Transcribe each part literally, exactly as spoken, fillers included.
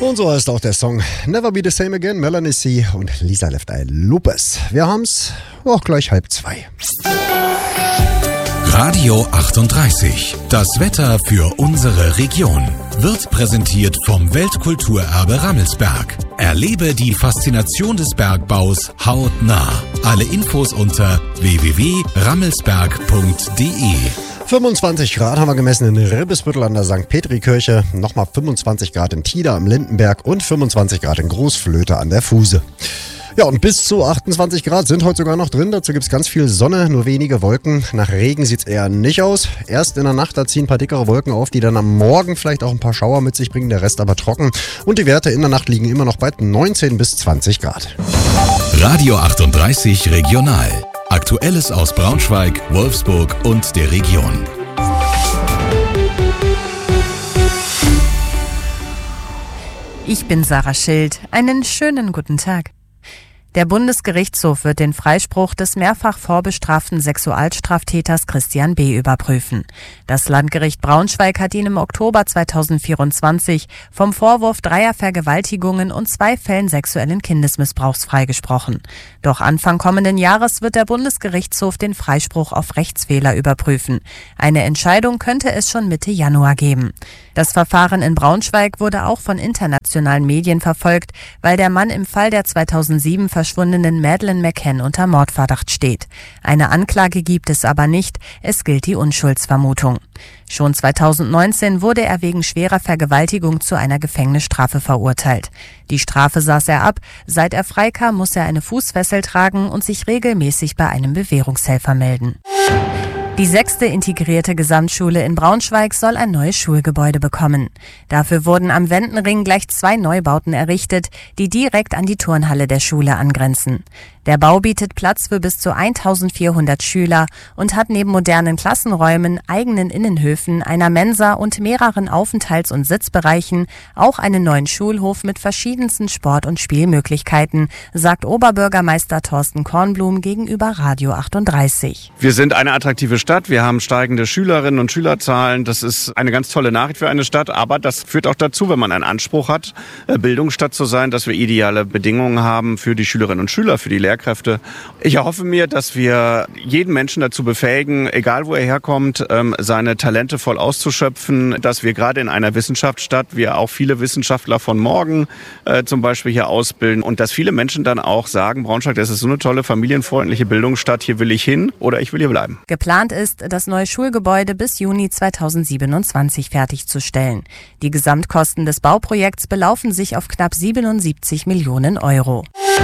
Und so heißt auch der Song Never Be the Same Again, Melanie C. und Lisa Left Eye Lopez. Wir haben's auch gleich halb zwei. Radio achtunddreißig. Das Wetter für unsere Region wird präsentiert vom Weltkulturerbe Rammelsberg. Erlebe die Faszination des Bergbaus hautnah. Alle Infos unter w w w punkt rammelsberg punkt d e. fünfundzwanzig Grad haben wir gemessen in Ribbesbüttel an der Sankt Petri-Kirche, nochmal fünfundzwanzig Grad in Tida am Lindenberg und fünfundzwanzig Grad in Großflöte an der Fuhse. Ja, und bis zu achtundzwanzig Grad sind heute sogar noch drin. Dazu gibt es ganz viel Sonne, nur wenige Wolken. Nach Regen sieht es eher nicht aus. Erst in der Nacht, da ziehen ein paar dickere Wolken auf, die dann am Morgen vielleicht auch ein paar Schauer mit sich bringen, der Rest aber trocken. Und die Werte in der Nacht liegen immer noch bei neunzehn bis zwanzig Grad. Radio achtunddreißig Regional. Aktuelles aus Braunschweig, Wolfsburg und der Region. Ich bin Sarah Schild. Einen schönen guten Tag. Der Bundesgerichtshof wird den Freispruch des mehrfach vorbestraften Sexualstraftäters Christian B. überprüfen. Das Landgericht Braunschweig hat ihn im Oktober zweitausendvierundzwanzig vom Vorwurf dreier Vergewaltigungen und zwei Fällen sexuellen Kindesmissbrauchs freigesprochen. Doch Anfang kommenden Jahres wird der Bundesgerichtshof den Freispruch auf Rechtsfehler überprüfen. Eine Entscheidung könnte es schon Mitte Januar geben. Das Verfahren in Braunschweig wurde auch von internationalen Medien verfolgt, weil der Mann im Fall der zweitausendsieben verschwundenen Madeleine McCann unter Mordverdacht steht. Eine Anklage gibt es aber nicht, es gilt die Unschuldsvermutung. Schon zweitausendneunzehn wurde er wegen schwerer Vergewaltigung zu einer Gefängnisstrafe verurteilt. Die Strafe saß er ab, seit er freikam, muss er eine Fußfessel tragen und sich regelmäßig bei einem Bewährungshelfer melden. Die sechste integrierte Gesamtschule in Braunschweig soll ein neues Schulgebäude bekommen. Dafür wurden am Wendenring gleich zwei Neubauten errichtet, die direkt an die Turnhalle der Schule angrenzen. Der Bau bietet Platz für bis zu eintausendvierhundert Schüler und hat neben modernen Klassenräumen, eigenen Innenhöfen, einer Mensa und mehreren Aufenthalts- und Sitzbereichen auch einen neuen Schulhof mit verschiedensten Sport- und Spielmöglichkeiten, sagt Oberbürgermeister Thorsten Kornblum gegenüber Radio achtunddreißig. Wir sind eine attraktive Stadt, wir haben steigende Schülerinnen und Schülerzahlen. Das ist eine ganz tolle Nachricht für eine Stadt, aber das führt auch dazu, wenn man einen Anspruch hat, Bildungsstadt zu sein, dass wir ideale Bedingungen haben für die Schülerinnen und Schüler, für die Lehrkräfte. Ich erhoffe mir, dass wir jeden Menschen dazu befähigen, egal wo er herkommt, seine Talente voll auszuschöpfen, dass wir gerade in einer Wissenschaftsstadt, wir auch viele Wissenschaftler von morgen äh, zum Beispiel hier ausbilden und dass viele Menschen dann auch sagen, Braunschweig, das ist so eine tolle familienfreundliche Bildungsstadt, hier will ich hin oder ich will hier bleiben. Geplant ist, das neue Schulgebäude bis Juni zweitausendsiebenundzwanzig fertigzustellen. Die Gesamtkosten des Bauprojekts belaufen sich auf knapp siebenundsiebzig Millionen Euro.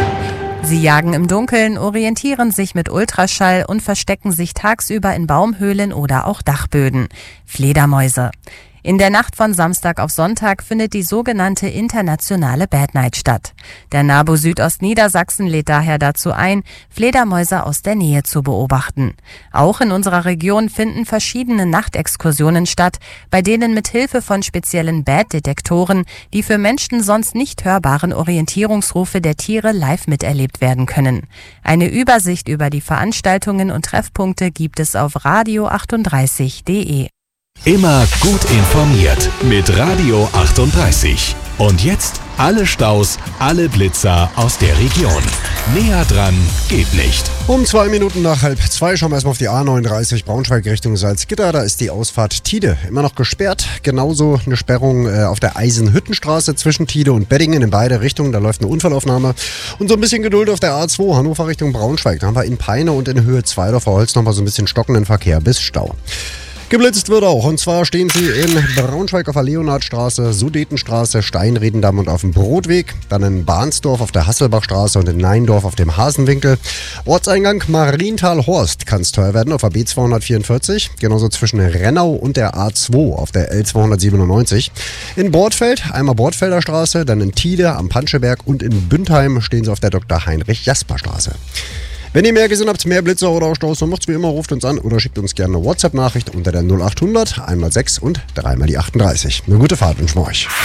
Sie jagen im Dunkeln, orientieren sich mit Ultraschall und verstecken sich tagsüber in Baumhöhlen oder auch Dachböden. Fledermäuse. In der Nacht von Samstag auf Sonntag findet die sogenannte internationale Bad Night statt. Der NABU Südostniedersachsen lädt daher dazu ein, Fledermäuse aus der Nähe zu beobachten. Auch in unserer Region finden verschiedene Nachtexkursionen statt, bei denen mit Hilfe von speziellen Bad-Detektoren die für Menschen sonst nicht hörbaren Orientierungsrufe der Tiere live miterlebt werden können. Eine Übersicht über die Veranstaltungen und Treffpunkte gibt es auf radio achtunddreißig punkt d e. Immer gut informiert mit Radio achtunddreißig. Und jetzt alle Staus, alle Blitzer aus der Region. Näher dran geht nicht. Um zwei Minuten nach halb zwei schauen wir erstmal auf die A neununddreißig Braunschweig Richtung Salzgitter. Da ist die Ausfahrt Tide immer noch gesperrt. Genauso eine Sperrung äh, auf der Eisenhüttenstraße zwischen Tide und Beddingen in beide Richtungen. Da läuft eine Unfallaufnahme. Und so ein bisschen Geduld auf der A zwei Hannover Richtung Braunschweig. Da haben wir in Peine und in Höhe Zweidorfer Holz nochmal so ein bisschen stockenden Verkehr bis Stau. Geblitzt wird auch, und zwar stehen sie in Braunschweig auf der Leonhardstraße, Sudetenstraße, Steinredendamm und auf dem Brotweg, dann in Bahnsdorf auf der Hasselbachstraße und in Neindorf auf dem Hasenwinkel. Ortseingang Marienthal-Horst kann es teuer werden auf der B zweihundertvierundvierzig, genauso zwischen Rennau und der A zwei auf der L zweihundertsiebenundneunzig. In Bortfeld, einmal Bortfelder Straße, dann in Tide am Panscheberg und in Bündheim stehen sie auf der Doktor Heinrich-Jasper-Straße. Wenn ihr mehr gesehen habt, mehr Blitzer oder auch Staus, dann macht's wie immer, ruft uns an oder schickt uns gerne eine WhatsApp-Nachricht unter der null achthundert, einmal sechs und dreimal die achtunddreißig. Eine gute Fahrt wünschen wir euch.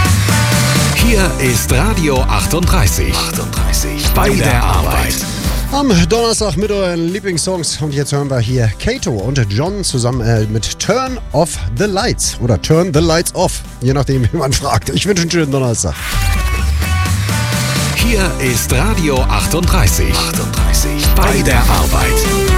Hier ist Radio achtunddreißig. achtunddreißig. Bei der Arbeit. Am Donnerstag mit euren Lieblingssongs. Und jetzt hören wir hier Kato und John zusammen äh, mit Turn Off the Lights. Oder Turn the Lights Off. Je nachdem, wie man fragt. Ich wünsche einen schönen Donnerstag. Hier ist Radio achtunddreißig. achtunddreißig. Bei der Arbeit.